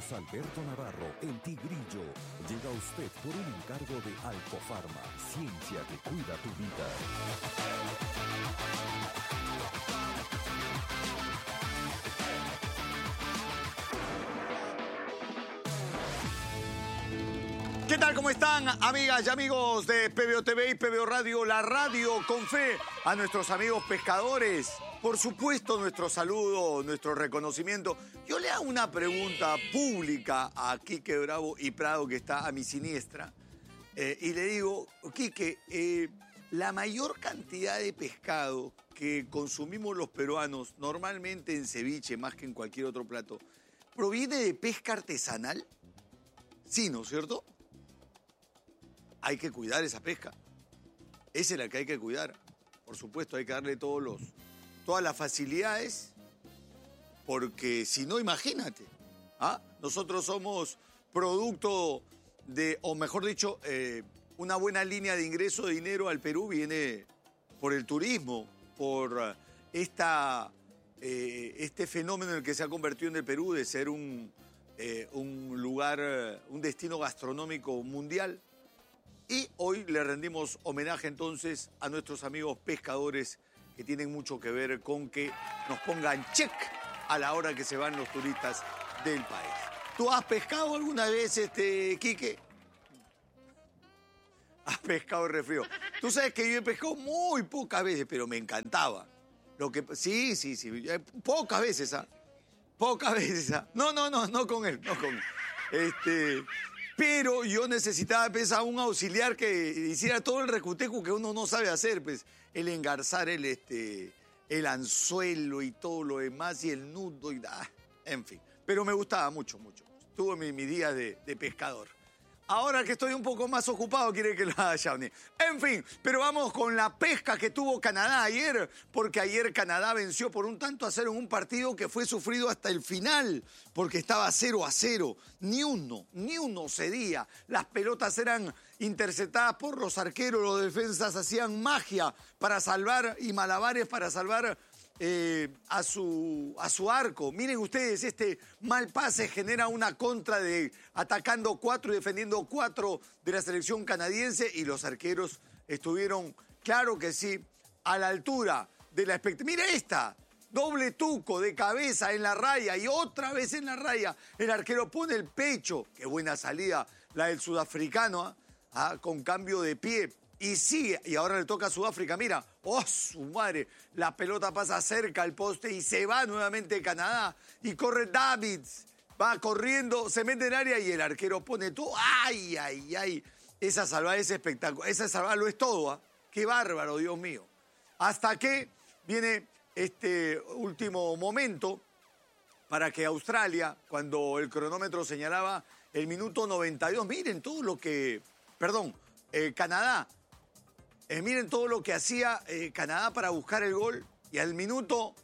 Carlos Alberto Navarro, el Tigrillo, llega a usted por un encargo de Alcofarma, ciencia que cuida tu vida. ¿Qué tal? ¿Cómo están, amigas y amigos de PBO TV y PBO Radio, la radio con fe? A nuestros amigos pescadores, por supuesto, nuestro saludo, nuestro reconocimiento. Yo le hago una pregunta pública a Quique Bravo y Prado, que está a mi siniestra, y le digo, Quique, la mayor cantidad de pescado que consumimos los peruanos, normalmente en ceviche más que en cualquier otro plato, ¿proviene de pesca artesanal? Sí, ¿no es cierto? Hay que cuidar esa pesca. Esa es la que hay que cuidar. Por supuesto, hay que darle todas las facilidades, porque si no, imagínate. Nosotros somos producto de, o mejor dicho, una buena línea de ingreso de dinero al Perú viene por el turismo, por este fenómeno en el que se ha convertido en el Perú de ser un lugar, un destino gastronómico mundial. Y hoy le rendimos homenaje entonces a nuestros amigos pescadores que tienen mucho que ver con que nos pongan check a la hora que se van los turistas del país. ¿Tú has pescado alguna vez, Quique? Has pescado refrío. Tú sabes que yo he pescado muy pocas veces, pero me encantaba. Sí. Pocas veces, Pocas veces, No con él. Pero yo necesitaba a un auxiliar que hiciera todo el recutejo que uno no sabe hacer, pues, el engarzar el anzuelo y todo lo demás, y el nudo, en fin. Pero me gustaba mucho. Tuve mi día de pescador. Ahora que estoy un poco más ocupado, quiere que lo haga Shawnee. En fin, pero vamos con la pesca que tuvo Canadá ayer, porque ayer Canadá venció por 1-0 en un partido que fue sufrido hasta el final, porque estaba 0-0. Ni uno cedía. Las pelotas eran interceptadas por los arqueros, los defensas hacían magia para salvar y malabares para salvar a su arco. Miren ustedes, este mal pase genera una contra de atacando 4 y defendiendo 4 de la selección canadiense, y los arqueros estuvieron, claro que sí, a la altura de la expectativa. Mira esta, doble tuco de cabeza en la raya y otra vez en la raya. El arquero pone el pecho. Qué buena salida la del sudafricano, con cambio de pie. Y sigue, y ahora le toca a Sudáfrica, mira, su madre, la pelota pasa cerca al poste y se va nuevamente Canadá, y corre Davids, va corriendo, se mete en el área y el arquero pone todo, ¡ay! Esa salvada es espectacular, esa salvada lo es todo, ¡Qué bárbaro, Dios mío! Hasta que viene este último momento para que Australia, cuando el cronómetro señalaba el minuto 92, miren todo lo que, Canadá, miren todo lo que hacía Canadá para buscar el gol, y al minuto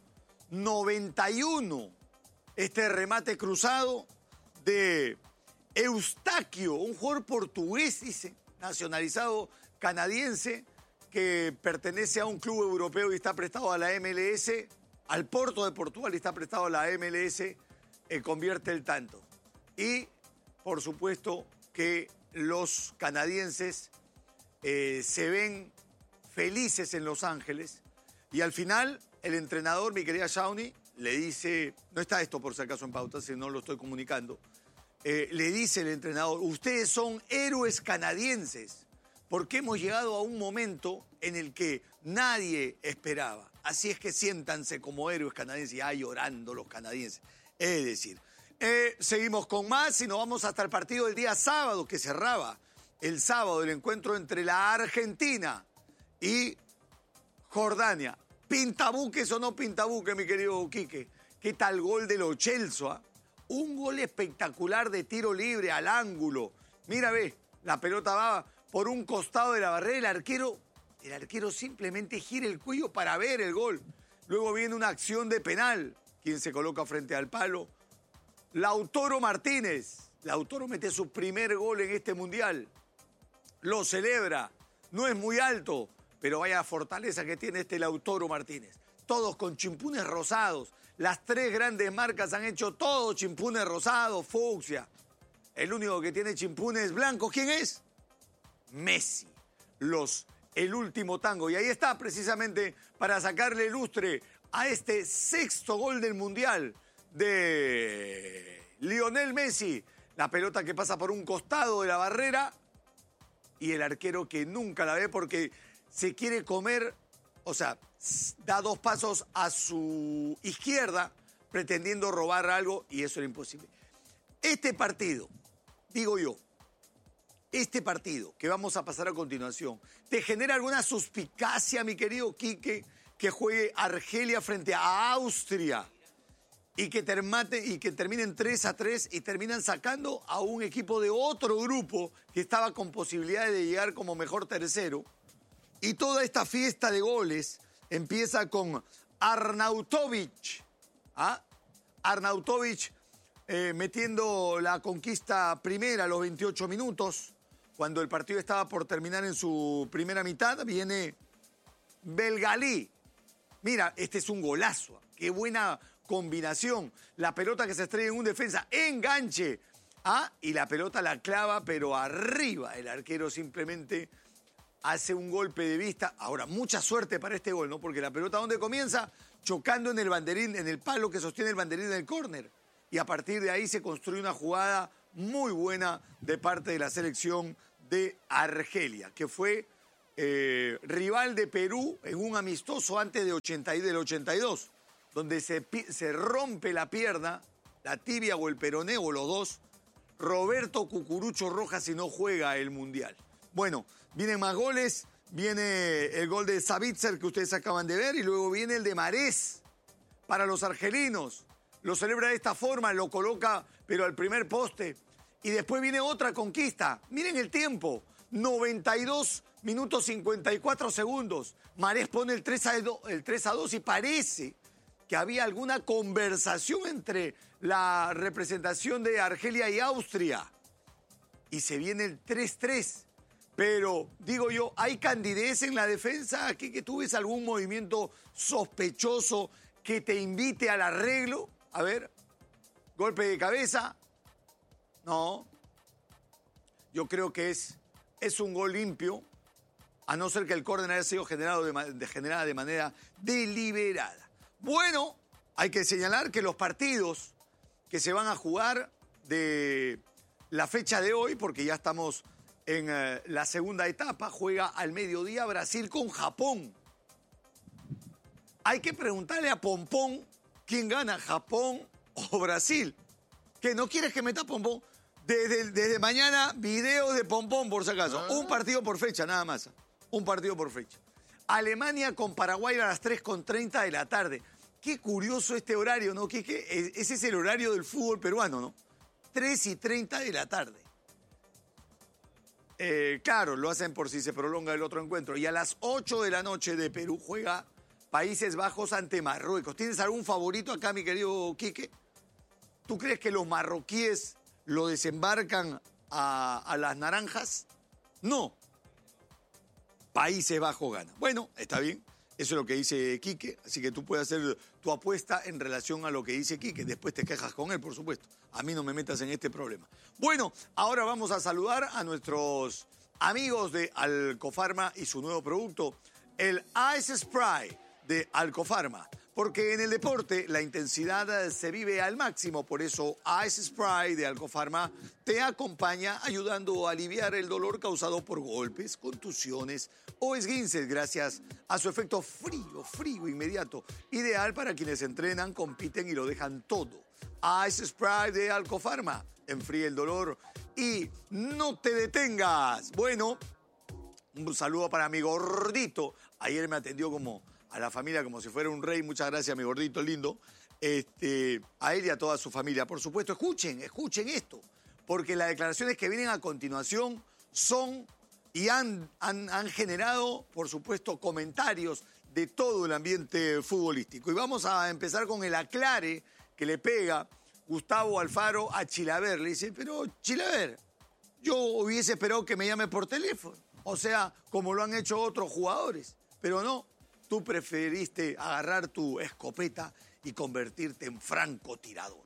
91 este remate cruzado de Eustáquio, un jugador portugués, dice, nacionalizado canadiense, que pertenece a un club europeo y está prestado a la MLS, al Porto de Portugal, y está prestado a la MLS, convierte el tanto. Y, por supuesto, que los canadienses se ven felices en Los Ángeles, y al final el entrenador, mi querida Shawnee, le dice, no está esto por si acaso en pauta, si no lo estoy comunicando, le dice el entrenador, ustedes son héroes canadienses, porque hemos llegado a un momento en el que nadie esperaba, así es que siéntanse como héroes canadienses. Y llorando los canadienses. Es decir, seguimos con más y nos vamos hasta el partido del día sábado, que cerraba el sábado, el encuentro entre la Argentina y Jordania. ¿Pintabuques o no pintabuques, mi querido Quique? ¿Qué tal gol de Lo Celso? Un gol espectacular de tiro libre al ángulo. Mira, ve, la pelota va por un costado de la barrera, el arquero simplemente gira el cuello para ver el gol. Luego viene una acción de penal. ¿Quién se coloca frente al palo? Lautaro Martínez. Lautaro mete su primer gol en este mundial. Lo celebra. No es muy alto, pero vaya fortaleza que tiene este Lautaro Martínez. Todos con chimpunes rosados. Las tres grandes marcas han hecho todo, chimpunes rosados, fucsia. El único que tiene chimpunes blancos, ¿quién es? Messi. El último tango. Y ahí está precisamente para sacarle lustre a este sexto gol del Mundial de Lionel Messi. La pelota que pasa por un costado de la barrera y el arquero que nunca la ve porque se quiere comer, o sea, da dos pasos a su izquierda pretendiendo robar algo y eso era imposible. Este partido, digo yo, este partido que vamos a pasar a continuación, ¿te genera alguna suspicacia, mi querido Quique, que juegue Argelia frente a Austria y que terminen 3-3 y terminan sacando a un equipo de otro grupo que estaba con posibilidades de llegar como mejor tercero? Y toda esta fiesta de goles empieza con Arnautovic. ¿Ah? Arnautovic metiendo la conquista primera a los 28 minutos. Cuando el partido estaba por terminar en su primera mitad, viene Belgalí. Mira, este es un golazo. Qué buena combinación. La pelota que se estrella en un defensa, enganche. ¿Ah? Y la pelota la clava, pero arriba. El arquero simplemente hace un golpe de vista. Ahora, mucha suerte para este gol, ¿no? Porque la pelota, ¿dónde comienza? Chocando en el banderín, en el palo que sostiene el banderín del córner. Y a partir de ahí se construye una jugada muy buena de parte de la selección de Argelia, que fue rival de Perú en un amistoso antes del 82, donde se rompe la pierna, la tibia o el peroné o los dos, Roberto Cucurucho Rojas y no juega el Mundial. Bueno, vienen más goles, viene el gol de Savitzer que ustedes acaban de ver y luego viene el de Marés para los argelinos. Lo celebra de esta forma, lo coloca pero al primer poste. Y después viene otra conquista. Miren el tiempo, 92 minutos 54 segundos. Marés pone el 3-2 y parece que había alguna conversación entre la representación de Argelia y Austria. Y se viene el 3-3. Pero, digo yo, ¿hay candidez en la defensa? ¿Aquí que tú ves algún movimiento sospechoso que te invite al arreglo? A ver, golpe de cabeza. No. Yo creo que es un gol limpio, a no ser que el córner haya sido generado de manera deliberada. Bueno, hay que señalar que los partidos que se van a jugar de la fecha de hoy, porque ya estamos en la segunda etapa, juega al mediodía Brasil con Japón. Hay que preguntarle a Pompón quién gana, Japón o Brasil. ¿Que no quieres que meta Pompón? Desde mañana, video de Pompón, por si acaso. Un partido por fecha, nada más. Un partido por fecha. Alemania con Paraguay a las 3:30 de la tarde. Qué curioso este horario, ¿no? Ese es el horario del fútbol peruano, ¿no? 3:30 de la tarde. Claro, lo hacen por si se prolonga el otro encuentro. Y a las 8 de la noche de Perú juega Países Bajos ante Marruecos. ¿Tienes algún favorito acá, mi querido Quique? ¿Tú crees que los marroquíes lo desembarcan a las naranjas? No. Países Bajos gana. Bueno, está bien. Eso es lo que dice Quique. Así que tú puedes hacer tu apuesta en relación a lo que dice Quique. Después te quejas con él, por supuesto. A mí no me metas en este problema. Bueno, ahora vamos a saludar a nuestros amigos de Alcofarma y su nuevo producto, el Ice Spray de Alcofarma. Porque en el deporte la intensidad se vive al máximo, por eso Ice Spray de Alcofarma te acompaña ayudando a aliviar el dolor causado por golpes, contusiones o esguinces gracias a su efecto frío inmediato, ideal para quienes entrenan, compiten y lo dejan todo. Ice Spray de Alcofarma, enfría el dolor y no te detengas. Bueno, un saludo para mi gordito, ayer me atendió a la familia como si fuera un rey. Muchas gracias, mi gordito lindo. A él y a toda su familia. Por supuesto, escuchen esto. Porque las declaraciones que vienen a continuación son y han generado, por supuesto, comentarios de todo el ambiente futbolístico. Y vamos a empezar con el aclare que le pega Gustavo Alfaro a Chilaver. Le dice, pero Chilaver, yo hubiese esperado que me llame por teléfono. O sea, como lo han hecho otros jugadores. Pero no. Tú preferiste agarrar tu escopeta y convertirte en francotirador.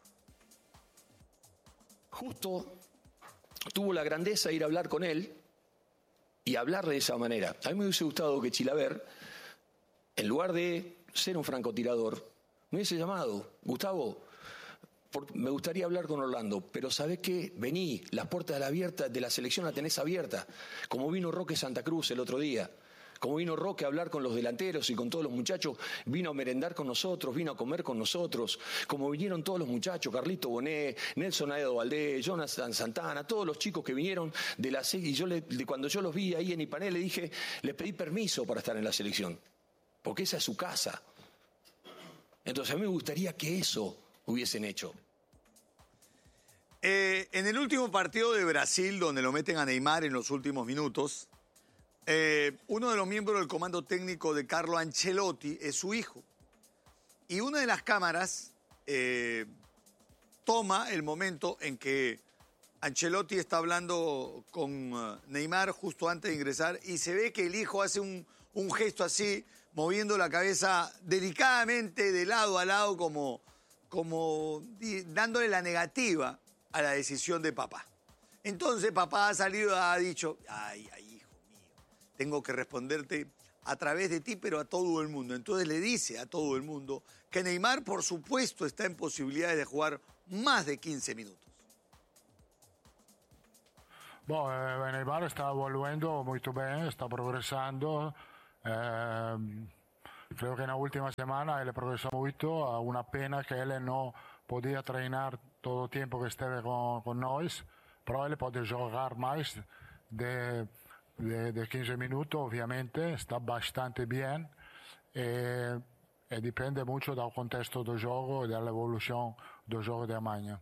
Justo tuvo la grandeza de ir a hablar con él y hablar de esa manera. A mí me hubiese gustado que Chilaver, en lugar de ser un francotirador, me hubiese llamado: Gustavo, me gustaría hablar con Orlando, pero ¿sabés qué? Vení, las puertas de la selección las tenés abiertas, como vino Roque Santa Cruz el otro día. Como vino Roque a hablar con los delanteros y con todos los muchachos, vino a merendar con nosotros, vino a comer con nosotros, como vinieron todos los muchachos, Carlito Bonet, Nelson Aedo Valdés, Jonathan Santana, todos los chicos que vinieron de la selección. Y cuando yo los vi ahí en Ipané, le pedí permiso para estar en la selección, porque esa es su casa. Entonces a mí me gustaría que eso hubiesen hecho. En el último partido de Brasil, donde lo meten a Neymar en los últimos minutos, uno de los miembros del comando técnico de Carlo Ancelotti es su hijo. Y una de las cámaras toma el momento en que Ancelotti está hablando con Neymar justo antes de ingresar y se ve que el hijo hace un gesto así, moviendo la cabeza delicadamente de lado a lado como dándole la negativa a la decisión de papá. Entonces papá ha salido, ha dicho: ay, tengo que responderte a través de ti, pero a todo el mundo. Entonces le dice a todo el mundo que Neymar, por supuesto, está en posibilidades de jugar más de 15 minutos. Neymar está volviendo muy bien, está progresando. Creo que en la última semana él progresó mucho. A una pena que él no podía entrenar todo el tiempo que esté con nosotros, pero él puede jugar más de 15 minutos, ovviamente, está bastante bien e dipende mucho del contexto del juego y de la evolución del juego de mañana.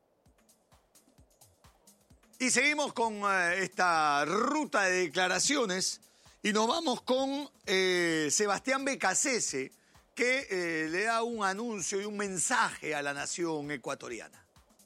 Y seguimos con esta ruta de declaraciones y nos vamos con Sebastián Becasese, que le da un anuncio y un mensaje a la nación ecuatoriana.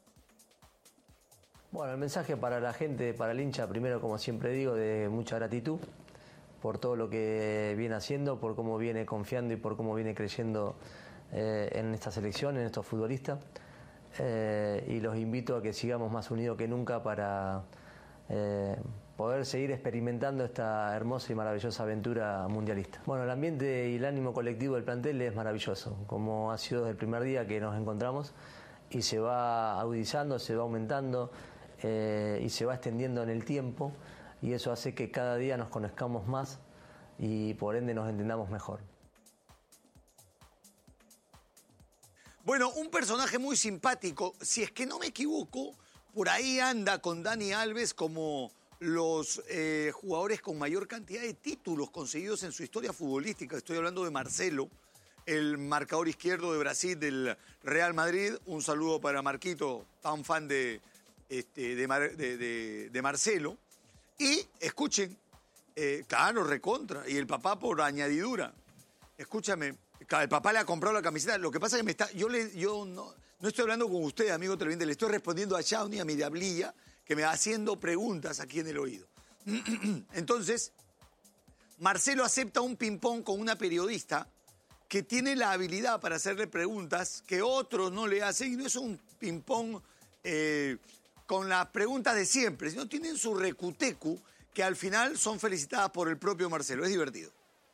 Bueno, el mensaje para la gente, para el hincha, primero, como siempre digo, de mucha gratitud por todo lo que viene haciendo, por cómo viene confiando y por cómo viene creyendo en esta selección, en estos futbolistas. Y los invito a que sigamos más unidos que nunca para poder seguir experimentando esta hermosa y maravillosa aventura mundialista. Bueno, el ambiente y el ánimo colectivo del plantel es maravilloso, como ha sido desde el primer día que nos encontramos, y se va agudizando, se va aumentando y se va extendiendo en el tiempo, y eso hace que cada día nos conozcamos más y por ende nos entendamos mejor. Bueno, un personaje muy simpático, si es que no me equivoco, por ahí anda con Dani Alves como los jugadores con mayor cantidad de títulos conseguidos en su historia futbolística. Estoy hablando de Marcelo, el marcador izquierdo de Brasil del Real Madrid. Un saludo para Marquito, tan fan de Marcelo. Y escuchen, claro, recontra, y el papá por añadidura. Escúchame, el papá le ha comprado la camiseta. Lo que pasa es que yo no estoy hablando con usted, amigo televidente, le estoy respondiendo a Shawnee, a mi diablilla, que me va haciendo preguntas aquí en el oído. Entonces, Marcelo acepta un ping-pong con una periodista que tiene la habilidad para hacerle preguntas que otros no le hacen, y no es un ping-pong con las preguntas de siempre, sino tienen su recutecu, que al final son felicitadas por el propio Marcelo. Es divertido.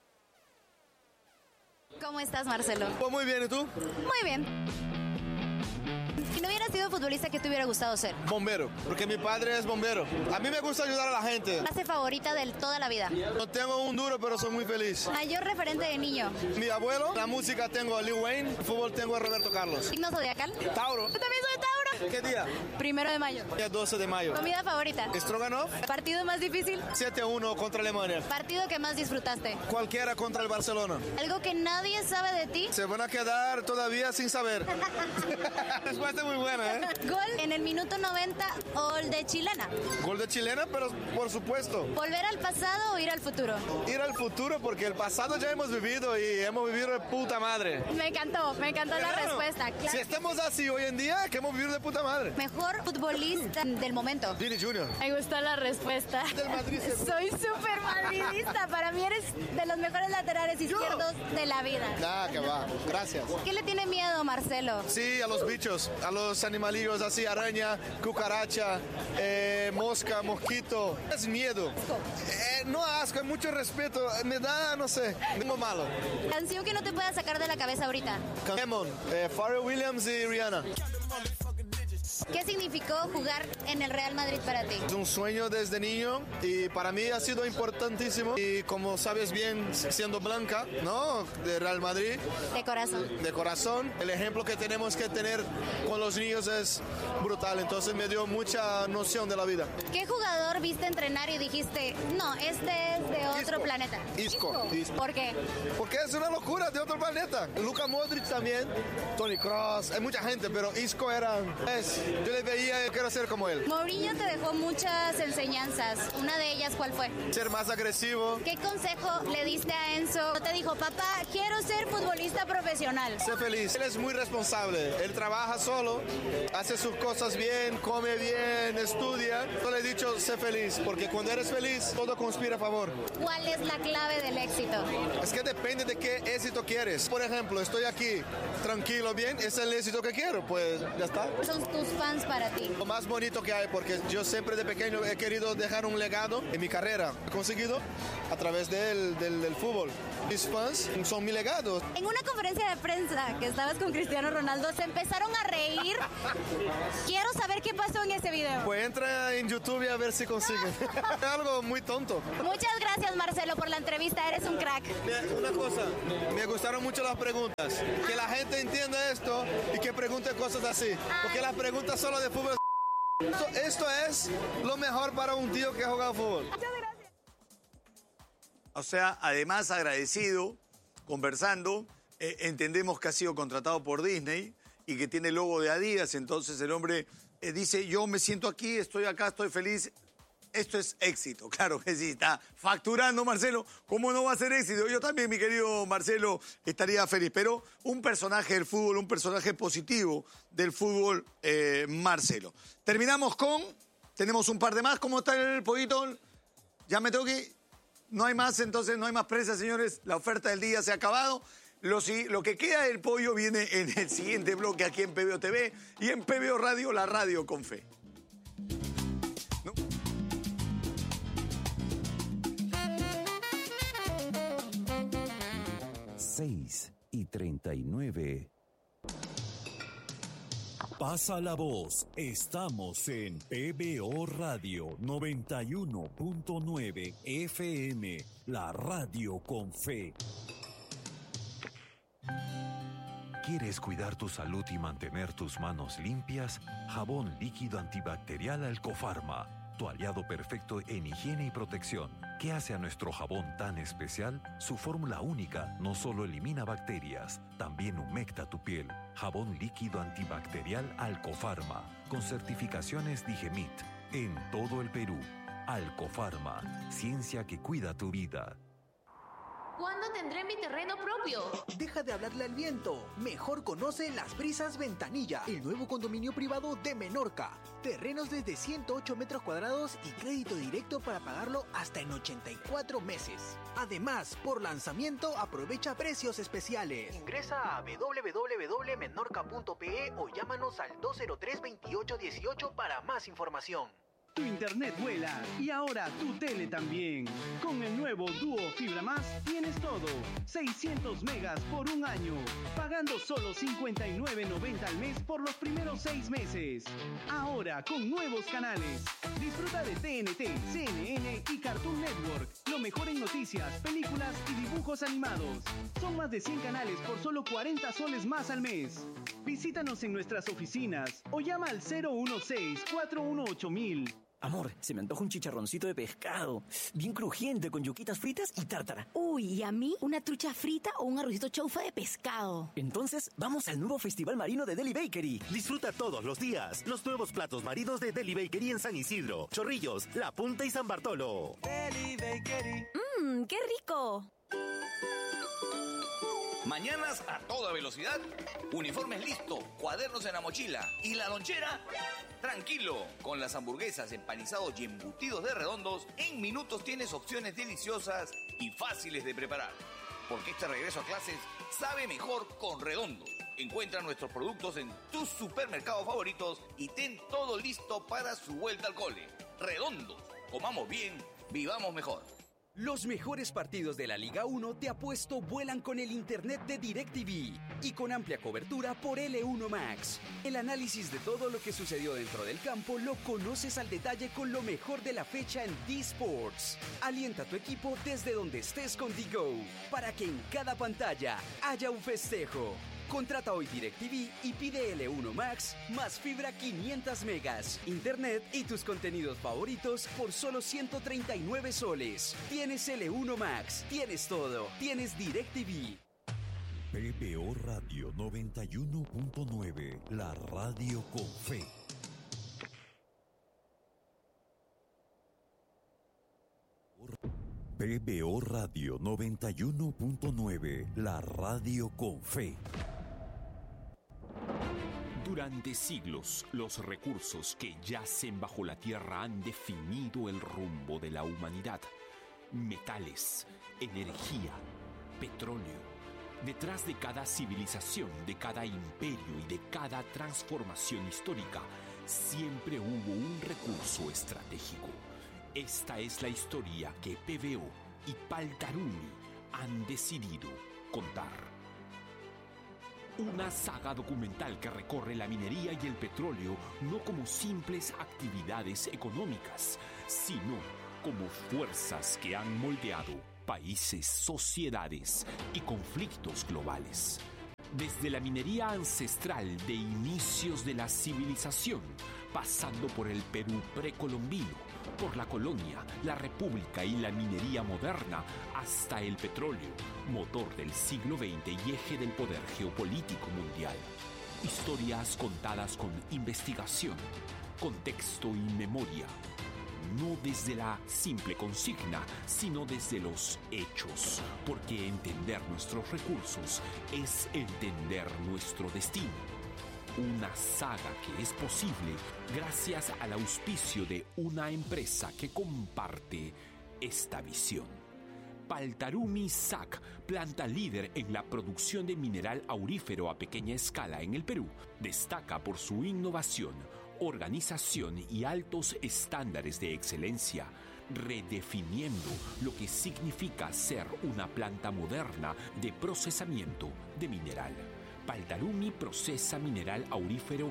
¿Cómo estás, Marcelo? Pues muy bien, ¿y tú? Muy bien. Si no hubieras sido futbolista, ¿qué te hubiera gustado ser? Bombero, porque mi padre es bombero. A mí me gusta ayudar a la gente. ¿Frase favorita de toda la vida? No tengo un duro, pero soy muy feliz. Mayor referente de niño. Mi abuelo, la música tengo a Lil Wayne, el fútbol tengo a Roberto Carlos. ¿Signo zodiacal? Tauro. Yo también soy Tauro. ¿Qué día? 1 de mayo. Día 12 de mayo. ¿Comida favorita? Stroganoff. ¿Partido más difícil? 7-1 contra Alemania. ¿Partido que más disfrutaste? Cualquiera contra el Barcelona. ¿Algo que nadie sabe de ti? Se van a quedar todavía sin saber. Respuesta muy buena, ¿eh? Gol en el minuto 90 o el de chilena. Gol de chilena, pero por supuesto. ¿Volver al pasado o ir al futuro? Ir al futuro, porque el pasado ya hemos vivido y hemos vivido de puta madre. Me encantó la respuesta. Claro. Si estamos así hoy en día, queremos vivir de puta madre. Mejor futbolista del momento. Vini Junior. Me gustó la respuesta. Del Madrid. Soy súper madridista. Para mí eres de los mejores laterales izquierdos de la vida. Ah, que va. Gracias. ¿Qué le tiene miedo, Marcelo? Sí, a los bichos, a los animalillos así, araña, cucaracha, mosca, mosquito. Es miedo. No asco, hay mucho respeto. Me da, no sé, tengo malo. Canción que no te pueda sacar de la cabeza ahorita. Demon, Pharrell Williams y Rihanna. ¿Qué significó jugar en el Real Madrid para ti? Es un sueño desde niño y para mí ha sido importantísimo. Y como sabes bien, siendo blanca, ¿no? De Real Madrid. De corazón. De corazón. El ejemplo que tenemos que tener con los niños es brutal. Entonces me dio mucha noción de la vida. ¿Qué jugador viste entrenar y dijiste, no, este es de otro planeta? Isco. ¿Por qué? Porque es una locura de otro planeta. Luka Modric también, Toni Kroos, hay mucha gente, pero Isco era... yo le veía, yo quiero ser como él. Mourinho te dejó muchas enseñanzas. Una de ellas, ¿cuál fue? Ser más agresivo. ¿Qué consejo le diste a Enzo? Te dijo, papá, quiero ser futbolista profesional. Sé feliz. Él es muy responsable. Él trabaja solo, hace sus cosas bien, come bien, estudia. Yo le he dicho, sé feliz, porque cuando eres feliz, todo conspira a favor. ¿Cuál es la clave del éxito? Es que depende de qué éxito quieres. Por ejemplo, estoy aquí tranquilo, bien, es el éxito que quiero, pues ya está. Son tus fans para ti. Lo más bonito que hay, porque yo siempre de pequeño he querido dejar un legado en mi carrera. He conseguido a través del fútbol. Mis fans son mi legado. En una conferencia de prensa que estabas con Cristiano Ronaldo, se empezaron a reír. Quiero saber qué pasó en ese video. Pues entra en YouTube y a ver si consiguen. Algo muy tonto. Muchas gracias, Marcelo, por la entrevista. Eres un crack. Una cosa, me gustaron mucho las preguntas. Que la gente entienda esto y que pregunte cosas así. Porque las preguntas solo de fútbol. Esto es lo mejor para un tío que ha jugado fútbol. Muchas gracias. O sea, además agradecido, conversando, entendemos que ha sido contratado por Disney y que tiene el logo de Adidas, entonces el hombre dice, yo me siento aquí, estoy acá, estoy feliz. Esto es éxito, claro que sí, está facturando Marcelo. ¿Cómo no va a ser éxito? Yo también, mi querido Marcelo, estaría feliz. Pero un personaje del fútbol, un personaje positivo del fútbol, Marcelo. Terminamos tenemos un par de más. ¿Cómo está el pollito? Ya me tengo que... No hay más, entonces no hay más presa, señores. La oferta del día se ha acabado. Lo que queda del pollo viene en el siguiente bloque aquí en PBO TV y en PBO Radio, la radio con fe. 6:39. Pasa la voz. Estamos en PBO Radio 91.9 FM, la radio con fe. ¿Quieres cuidar tu salud y mantener tus manos limpias? Jabón líquido antibacterial Alcofarma, tu aliado perfecto en higiene y protección. ¿Qué hace a nuestro jabón tan especial? Su fórmula única no solo elimina bacterias, también humecta tu piel. Jabón líquido antibacterial Alcofarma, con certificaciones Digemit, en todo el Perú. Alcofarma, ciencia que cuida tu vida. ¿Cuándo tendré mi terreno propio? Deja de hablarle al viento. Mejor conoce Las Brisas Ventanilla, el nuevo condominio privado de Menorca. Terrenos desde 108 metros cuadrados y crédito directo para pagarlo hasta en 84 meses. Además, por lanzamiento, aprovecha precios especiales. Ingresa a www.menorca.pe o llámanos al 203-2818 para más información. Tu internet vuela y ahora tu tele también. Con el nuevo Duo Fibra Más tienes todo. 600 megas por un año, pagando solo $59.90 al mes por los primeros 6 meses. Ahora con nuevos canales. Disfruta de TNT, CNN y Cartoon Network. Lo mejor en noticias, películas y dibujos animados. Son más de 100 canales por solo 40 soles más al mes. Visítanos en nuestras oficinas o llama al 016-418-1000. Amor, se me antoja un chicharroncito de pescado, bien crujiente, con yuquitas fritas y tártara. Uy, ¿y a mí? ¿Una trucha frita o un arrocito chaufa de pescado? Entonces, vamos al nuevo Festival Marino de Deli Bakery. Disfruta todos los días los nuevos platos marinos de Deli Bakery en San Isidro, Chorrillos, La Punta y San Bartolo. Deli Bakery. ¡Mmm, qué rico! Mañanas a toda velocidad, uniformes listos, cuadernos en la mochila y la lonchera. Tranquilo, con las hamburguesas, empanizados y embutidos de Redondos, en minutos tienes opciones deliciosas y fáciles de preparar. Porque este regreso a clases sabe mejor con Redondos. Encuentra nuestros productos en tus supermercados favoritos y ten todo listo para su vuelta al cole. Redondos, comamos bien, vivamos mejor. Los mejores partidos de la Liga 1 de Apuesto vuelan con el internet de DirecTV y con amplia cobertura por L1 Max. El análisis de todo lo que sucedió dentro del campo lo conoces al detalle con lo mejor de la fecha en D-Sports. Alienta a tu equipo desde donde estés con DiGo para que en cada pantalla haya un festejo. Contrata hoy DirecTV y pide L1 Max más fibra 500 megas, internet y tus contenidos favoritos por solo 139 soles. Tienes L1 Max, tienes todo, tienes DirecTV. PPO Radio 91.9, la radio con fe. PPO Radio 91.9, la radio con fe. Durante siglos, los recursos que yacen bajo la tierra han definido el rumbo de la humanidad. Metales, energía, petróleo. Detrás de cada civilización, de cada imperio y de cada transformación histórica, siempre hubo un recurso estratégico. Esta es la historia que PVO y Paltarumi han decidido contar. Una saga documental que recorre la minería y el petróleo no como simples actividades económicas, sino como fuerzas que han moldeado países, sociedades y conflictos globales. Desde la minería ancestral de inicios de la civilización, pasando por el Perú precolombino, por la colonia, la república y la minería moderna, hasta el petróleo, motor del siglo XX y eje del poder geopolítico mundial. Historias contadas con investigación, contexto y memoria. No desde la simple consigna, sino desde los hechos, porque entender nuestros recursos es entender nuestro destino. Una saga que es posible gracias al auspicio de una empresa que comparte esta visión. Paltarumi SAC, planta líder en la producción de mineral aurífero a pequeña escala en el Perú, destaca por su innovación, organización y altos estándares de excelencia, redefiniendo lo que significa ser una planta moderna de procesamiento de mineral. Paltarumi procesa mineral aurífero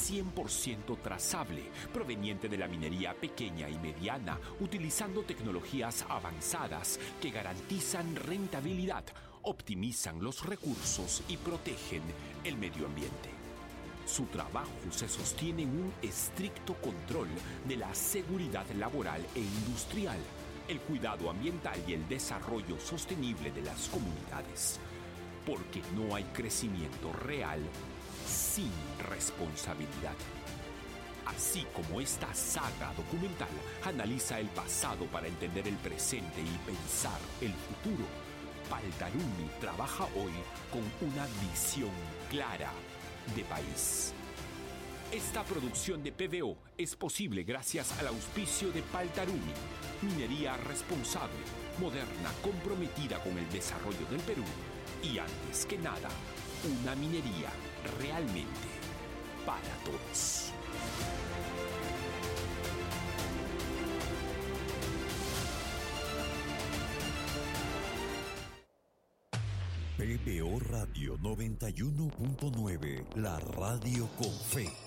100% trazable, proveniente de la minería pequeña y mediana, utilizando tecnologías avanzadas que garantizan rentabilidad, optimizan los recursos y protegen el medio ambiente. Su trabajo se sostiene en un estricto control de la seguridad laboral e industrial, el cuidado ambiental y el desarrollo sostenible de las comunidades. Porque no hay crecimiento real sin responsabilidad. Así como esta saga documental analiza el pasado para entender el presente y pensar el futuro, Paltarumi trabaja hoy con una visión clara de país. Esta producción de PVO es posible gracias al auspicio de Paltarumi, minería responsable, moderna, comprometida con el desarrollo del Perú. Y antes que nada, una minería realmente para todos. PPO Radio 91.9, la radio con fe.